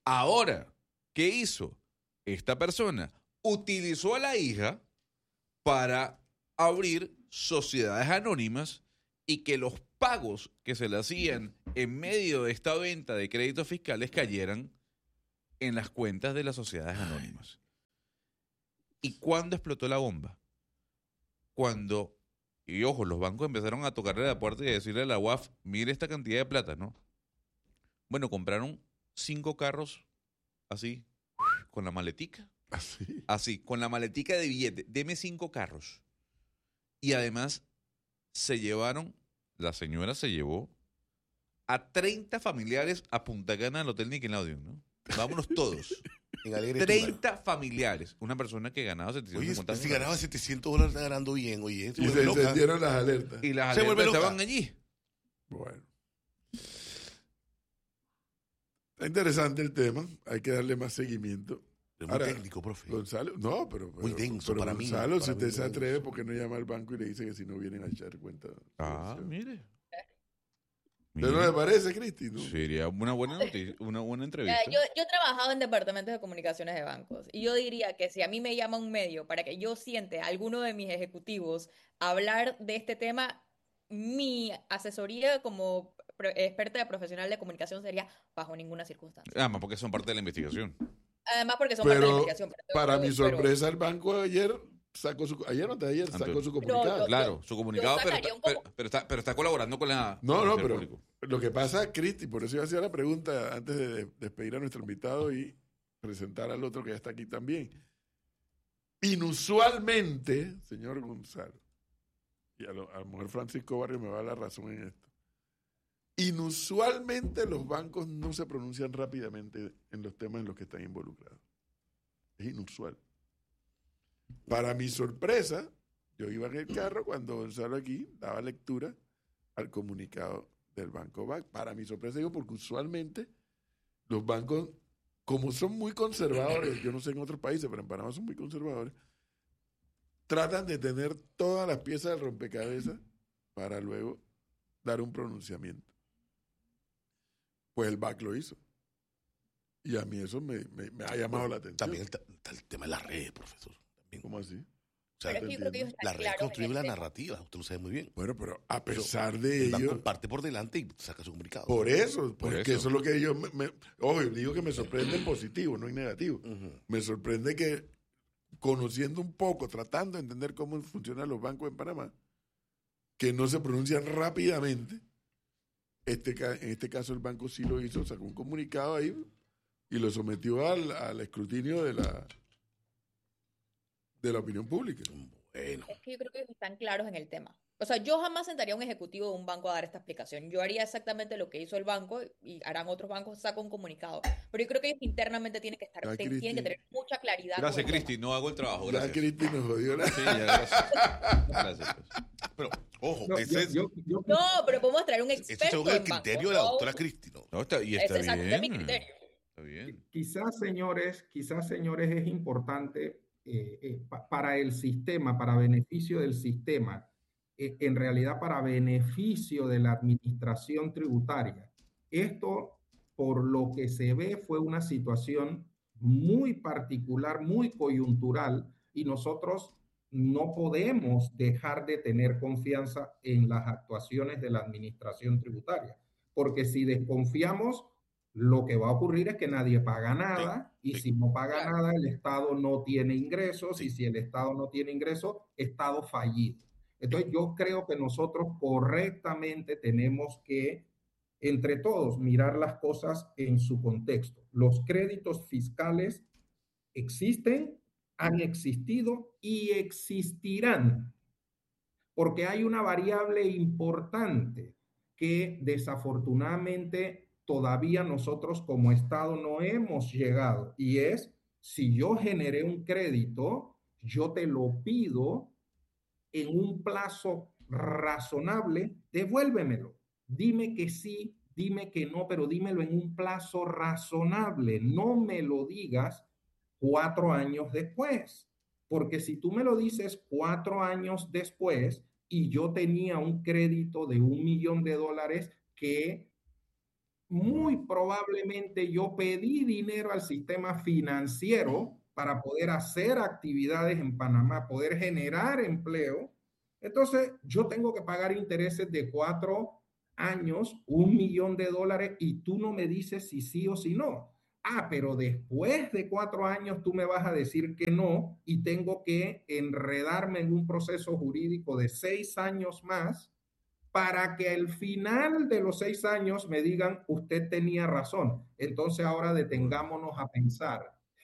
Ahora, ¿qué hizo? Esta persona utilizó a la hija para abrir sociedades anónimas y que los pagos que se le hacían en medio de esta venta de créditos fiscales cayeran en las cuentas de las sociedades anónimas. ¿Y cuándo explotó la bomba? Cuando, y ojo, los bancos empezaron a tocarle la puerta y a decirle a la U A F, mire esta cantidad de plata, ¿no? Bueno, compraron cinco carros así, con la maletica. Así. Así, con la maletica de billete. Deme cinco carros. Y además se llevaron, la señora se llevó a treinta familiares a Punta Cana al Hotel Nickelodeon, ¿no? Vámonos todos. En Alegre treinta Túbaro. familiares. Una persona que ganaba setecientos Oye, cincuenta si dólares. ganaba setecientos dólares, está ganando bien. Oye, se Y se vuelve loca. encendieron las alertas. Y las Se vuelve alertas loca. estaban allí. Bueno. Está interesante el tema. Hay que darle más seguimiento. Es muy Ahora, técnico, profe. Gonzalo, no, pero, Muy pero- denso pero para mí, Gonzalo, para si mí usted muy se atreve, denso. ¿por qué no llama al banco y le dice que si no vienen a echar cuenta? Ah, Sí. mire. ¿Usted no le parece, Cristi? ¿No? Sería una buena noticia, una buena Eh, entrevista. yo, yo he trabajado en departamentos de comunicaciones de bancos y yo diría que si a mí me llama un medio para que yo siente a alguno de mis ejecutivos hablar de este tema, mi asesoría como pro- experta de profesional de comunicación sería bajo ninguna circunstancia. Además, porque son parte de la investigación. Además porque son parte de la Pero investigación. pero- para mi pero- sorpresa, el banco ayer sacó su, ayer no de ayer sacó Antes. su Pero comunicado. yo- Claro, su comunicado, pero, sacaría está- un pero, comu- pero está, pero está colaborando con la. No, con no, el pero público. lo que pasa, Cristi, por eso yo hacía la pregunta antes de de- despedir a nuestro invitado y presentar al otro que ya está aquí también. Inusualmente, señor Gonzalo, y a lo, a lo mejor Francisco Barrio me va a dar la razón en esto, inusualmente los bancos no se pronuncian rápidamente en los temas en los que están involucrados. Es inusual. Para mi sorpresa, yo iba en el carro cuando Gonzalo aquí daba lectura al comunicado del Banco B A C. Para mi sorpresa, digo, porque usualmente los bancos, como son muy conservadores, yo no sé en otros países, pero en Panamá son muy conservadores, tratan de tener todas las piezas del rompecabezas para luego dar un pronunciamiento. Pues el B A C lo hizo. Y a mí eso me, me- me ha llamado la atención. También está, está el tema de las redes, profesor. También. ¿Cómo así? O sea, Pero es que yo creo que ellos la están red claros en construye el la tema. narrativa, usted lo sabe muy bien. Bueno, pero a Pero pesar de el banco ello, parte por delante y saca su comunicado. por eso, Por porque eso. eso es lo que yo me, me- ojo, digo que me sorprende en positivo, no en negativo. Ujú. Me sorprende que conociendo un poco, tratando de entender cómo funcionan los bancos en Panamá, que no se pronuncian rápidamente. Este, ca- en este caso el banco sí lo hizo, sacó un comunicado ahí y lo sometió al, al escrutinio de la de la opinión pública. Bueno, Es que yo creo que ellos están claros en el tema. O sea, yo jamás sentaría a un ejecutivo de un banco a dar esta explicación. Yo haría exactamente lo que hizo el banco y harán otros bancos, saco un comunicado. Pero yo creo que ellos internamente tienen que estar, Ya, ten- Cristi. tienen que tener mucha claridad. Gracias, con el Cristi. No hago el trabajo. Ya Gracias. Cristi nos jodió la... Sí, ya, gracias. Gracias, pues. pero ojo, No, ese yo- es, yo- yo- tema. No, pero podemos traer un ese experto según el en banco, criterio de la no doctora un- Cristi, ¿no? No, está, y Ese está es exacto, ese es mi bien. criterio. Está bien. Quizás, señores, quizás, señores, es importante eh, eh, pa- para el sistema, para beneficio del sistema, eh, en realidad para beneficio de la administración tributaria. Esto, por lo que se ve, fue una situación muy particular, muy coyuntural, y nosotros no podemos dejar de tener confianza en las actuaciones de la administración tributaria, porque si desconfiamos, lo que va a ocurrir es que nadie paga nada, Sí, y sí. si no paga Claro. nada, el Estado no tiene ingresos, Sí. y si el Estado no tiene ingresos, Estado fallido. Entonces yo creo que nosotros correctamente tenemos que, entre todos, mirar las cosas en su contexto. Los créditos fiscales existen, han existido y existirán, porque hay una variable importante que desafortunadamente todavía nosotros como Estado no hemos llegado, y es, si yo generé un crédito, yo te lo pido en un plazo razonable, devuélvemelo. Dime que sí, dime que no, pero dímelo en un plazo razonable. No me lo digas cuatro años después, porque si tú me lo dices cuatro años después y yo tenía un crédito de un millón de dólares que muy probablemente yo pedí dinero al sistema financiero para poder hacer actividades en Panamá, poder generar empleo. Entonces, yo tengo que pagar intereses de cuatro años, un millón de dólares, y tú no me dices si sí o si no. Ah, pero después de cuatro años tú me vas a decir que no y tengo que enredarme en un proceso jurídico de seis años más para que al final de los seis años me digan, usted tenía razón. Entonces ahora detengámonos a pensar.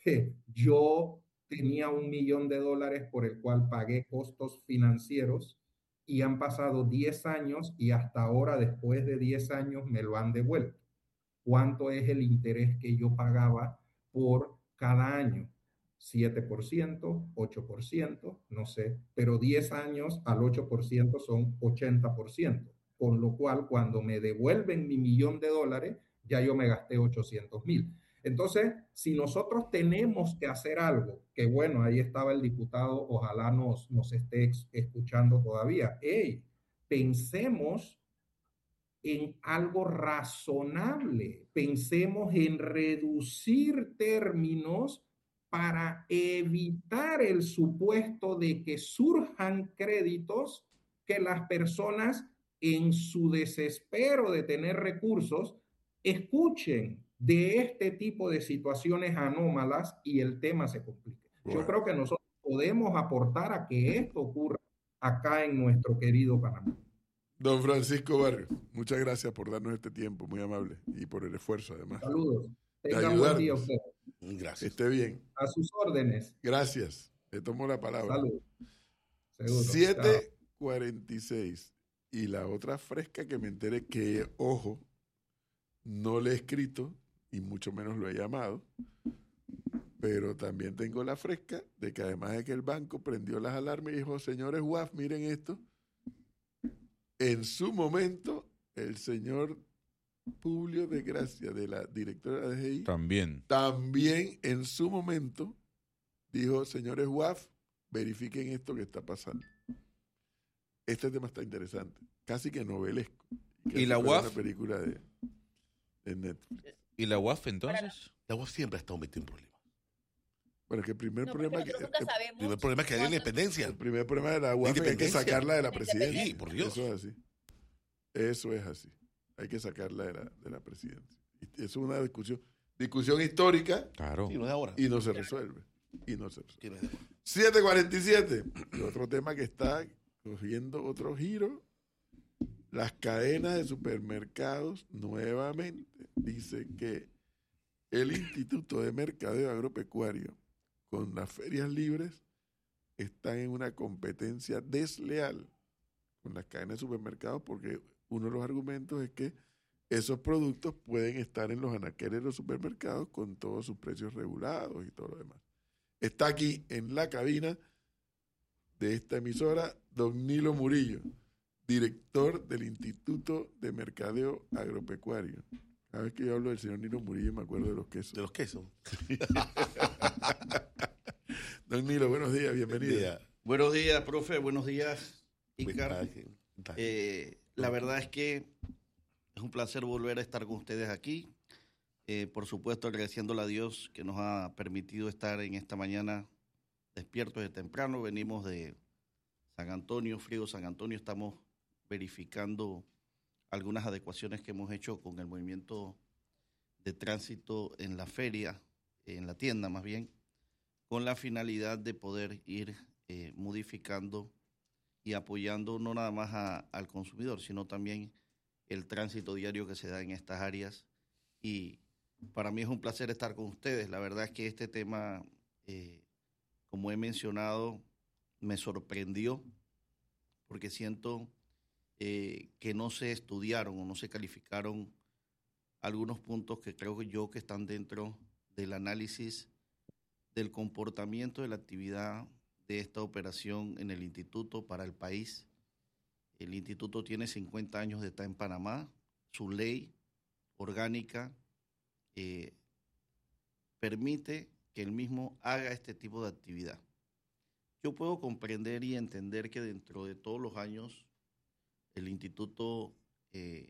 Yo tenía un millón de dólares por el cual pagué costos financieros y han pasado diez años y hasta ahora, después de diez años, me lo han devuelto. ¿Cuánto es el interés que yo pagaba por cada año? siete por ciento, ocho por ciento, no sé, pero diez años al ocho por ciento son ochenta por ciento, con lo cual cuando me devuelven mi millón de dólares, ya yo me gasté ochocientos mil. Entonces, si nosotros tenemos que hacer algo, que bueno, ahí estaba el diputado, ojalá nos, nos esté escuchando todavía, hey, pensemos en algo razonable, pensemos en reducir términos para evitar el supuesto de que surjan créditos que las personas en su desespero de tener recursos escuchen de este tipo de situaciones anómalas y el tema se complique. Bueno. Yo creo que nosotros podemos aportar a que esto ocurra acá en nuestro querido Panamá. Don Francisco Barrios, muchas gracias por darnos este tiempo, muy amable, y por el esfuerzo además. Saludos. Tengan buen día usted. Gracias. Esté bien. A sus órdenes. Gracias. Le tomo la palabra. Salud. siete cuarenta y seis. Y la otra fresca que me enteré que, ojo, no le he escrito y mucho menos lo he llamado, pero también tengo la fresca de que además de que el banco prendió las alarmas y dijo, señores U A F, miren esto. En su momento, el señor Publio de Gracia, de la directora de la D G I, también. también en su momento dijo, señores U A F, verifiquen esto que está pasando. Este tema está interesante, casi que novelesco. ¿Y la U A F? Una película de, de Netflix. ¿Y la U A F entonces? La U A F siempre ha estado metida en problemas. Bueno, que el primer No, problema porque que nosotros el, nunca sabemos. El problema es que hay cuándo- independencia. el primer problema de la U A F es que hay que Independencia. sacarla de la presidencia. Sí, por Dios. Eso es así. Eso es así. Hay que sacarla de la, de la presidencia. Y eso es una discusión, discusión histórica Claro. Sí, no es ahora. y no se resuelve. Y no se resuelve. Sí, no es de ahora. siete cuarenta y siete. Y otro tema que está cogiendo otro giro. Las cadenas de supermercados nuevamente dice que el Instituto de Mercadeo Agropecuario con las ferias libres están en una competencia desleal con las cadenas de supermercados porque uno de los argumentos es que esos productos pueden estar en los anaqueles de los supermercados con todos sus precios regulados y todo lo demás. Está aquí en la cabina de esta emisora don Nilo Murillo, director del Instituto de Mercadeo Agropecuario. Cada vez que yo hablo del señor Nilo Murillo me acuerdo de los quesos. De los quesos. Don Nilo, buenos días, bienvenido. Día. Buenos días, profe. Buenos días, Pues, Icar. ah, que- está. Eh, la verdad es que es un placer volver a estar con ustedes aquí. Eh, por supuesto, agradeciéndole a Dios que nos ha permitido estar en esta mañana despiertos de temprano. Venimos de San Antonio, frío San Antonio. Estamos verificando algunas adecuaciones que hemos hecho con el movimiento de tránsito en la feria, en la tienda más bien, con la finalidad de poder ir eh, modificando y apoyando no nada más a- al consumidor, sino también el tránsito diario que se da en estas áreas. Y para mí es un placer estar con ustedes. La verdad es que este tema, eh, como he mencionado, me sorprendió porque siento eh, que no se estudiaron o no se calificaron algunos puntos que creo que yo que están dentro del análisis del comportamiento de la actividad de esta operación en el instituto para el país. El instituto tiene cincuenta años de estar en Panamá. Su ley orgánica eh, permite que el mismo haga este tipo de actividad. Yo puedo comprender y entender que dentro de todos los años el instituto eh,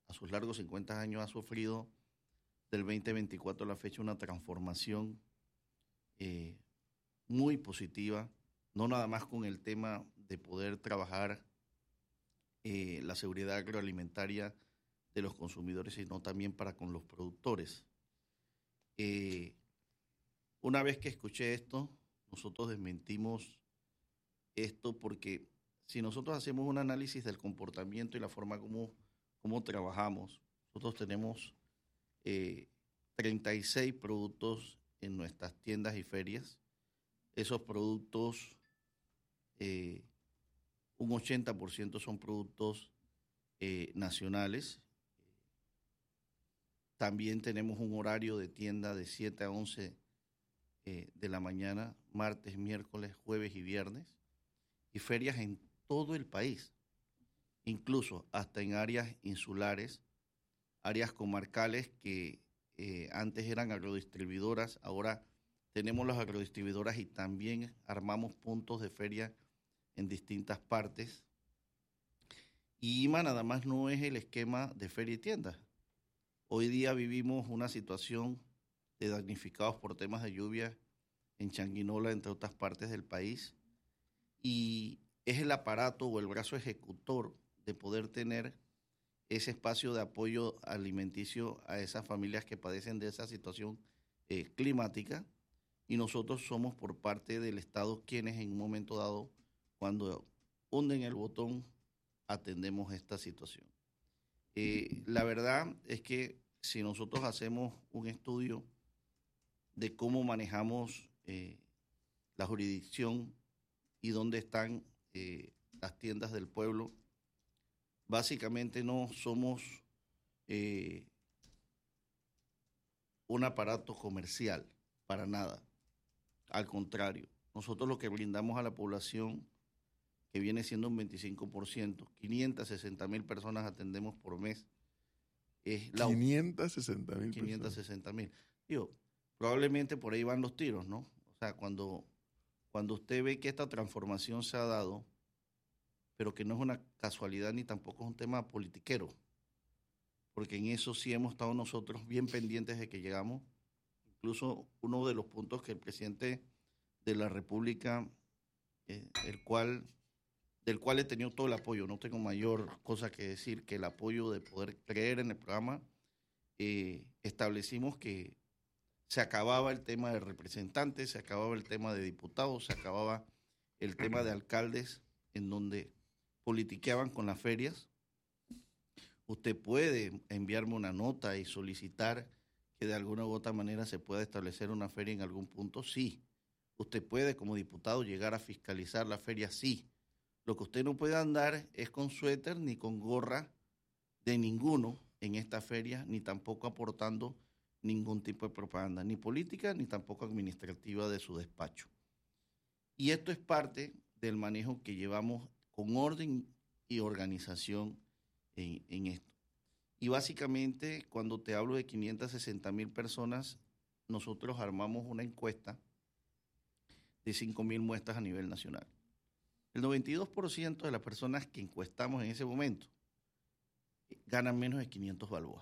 a sus largos cincuenta años, ha sufrido del veinte veinticuatro a la fecha una transformación eh, muy positiva, no nada más con el tema de poder trabajar eh, la seguridad agroalimentaria de los consumidores, sino también para con los productores. Eh, una vez que escuché esto, nosotros desmentimos esto porque si nosotros hacemos un análisis del comportamiento y la forma como, como trabajamos, nosotros tenemos eh, treinta y seis productos en nuestras tiendas y ferias. Esos productos, eh, un ochenta por ciento son productos eh, nacionales. También tenemos un horario de tienda de siete a once eh, de la mañana, martes, miércoles, jueves y viernes, y ferias en todo el país, incluso hasta en áreas insulares, áreas comarcales que eh, antes eran agrodistribuidoras, ahora tenemos las agrodistribuidoras y también armamos puntos de feria en distintas partes. Y I M A nada más no es el esquema de feria y tienda. Hoy día vivimos una situación de damnificados por temas de lluvia en Changuinola, entre otras partes del país, y es el aparato o el brazo ejecutor de poder tener ese espacio de apoyo alimenticio a esas familias que padecen de esa situación eh, climática, y nosotros somos por parte del Estado quienes en un momento dado, cuando hunden el botón, atendemos esta situación. Eh, la verdad es que si nosotros hacemos un estudio de cómo manejamos eh, la jurisdicción y dónde están eh, las tiendas del pueblo, básicamente no somos eh, un aparato comercial, para nada. Al contrario, nosotros lo que brindamos a la población, que viene siendo un veinticinco por ciento, quinientas sesenta mil personas atendemos por mes. Es la quinientas sesenta mil quinientas sesenta mil. Digo, probablemente por ahí van los tiros, ¿no? O sea, cuando, cuando usted ve que esta transformación se ha dado, pero que no es una casualidad ni tampoco es un tema politiquero, porque en eso sí hemos estado nosotros bien pendientes de que llegamos. Incluso uno de los puntos que el presidente de la República, eh, el cual, del cual he tenido todo el apoyo, no tengo mayor cosa que decir que el apoyo de poder creer en el programa, eh, establecimos que se acababa el tema de representantes, se acababa el tema de diputados, se acababa el tema de alcaldes, en donde politiqueaban con las ferias. Usted puede enviarme una nota y solicitar que de alguna u otra manera se pueda establecer una feria en algún punto, sí. Usted puede, como diputado, llegar a fiscalizar la feria, sí. Lo que usted no puede andar es con suéter ni con gorra de ninguno en esta feria, ni tampoco aportando ningún tipo de propaganda, ni política, ni tampoco administrativa de su despacho. Y esto es parte del manejo que llevamos con orden y organización en, en esto. Y básicamente, cuando te hablo de quinientas sesenta mil personas, nosotros armamos una encuesta de cinco mil muestras a nivel nacional. El noventa y dos por ciento de las personas que encuestamos en ese momento ganan menos de quinientos balboas.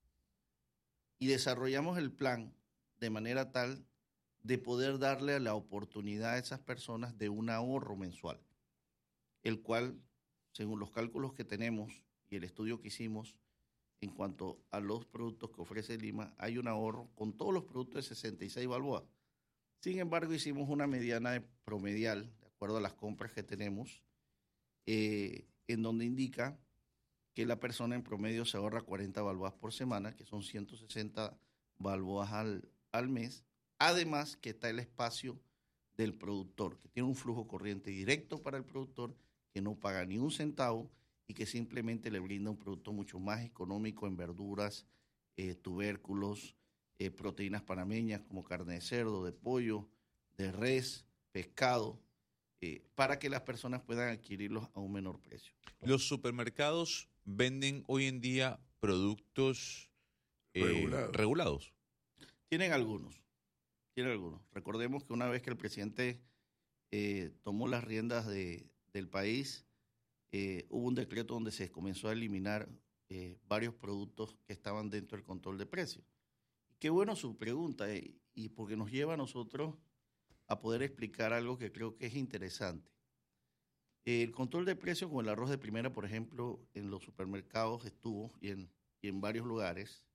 Y desarrollamos el plan de manera tal de poder darle la oportunidad a esas personas de un ahorro mensual, el cual, según los cálculos que tenemos y el estudio que hicimos, en cuanto a los productos que ofrece Lima, hay un ahorro con todos los productos de sesenta y seis balboas. Sin embargo, hicimos una mediana de promedial, de acuerdo a las compras que tenemos, eh, en donde indica que la persona en promedio se ahorra cuarenta balboas por semana, que son ciento sesenta balboas al, al mes. Además, que está el espacio del productor, que tiene un flujo corriente directo para el productor, que no paga ni un centavo, y que simplemente le brinda un producto mucho más económico en verduras, eh, tubérculos, eh, proteínas panameñas como carne de cerdo, de pollo, de res, pescado, eh, para que las personas puedan adquirirlos a un menor precio. Los supermercados venden hoy en día productos eh, Regulados. regulados. Tienen algunos, tienen algunos. Recordemos que una vez que el presidente eh, tomó las riendas de, del país, Eh, hubo un decreto donde se comenzó a eliminar eh, varios productos que estaban dentro del control de precios. Qué bueno su pregunta, eh, y porque nos lleva a nosotros a poder explicar algo que creo que es interesante. El control de precios con el arroz de primera, por ejemplo, en los supermercados estuvo y en, y en varios lugares,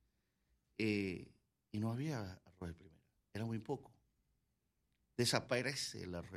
eh, y no había arroz de primera, era muy poco. Desaparece el arroz de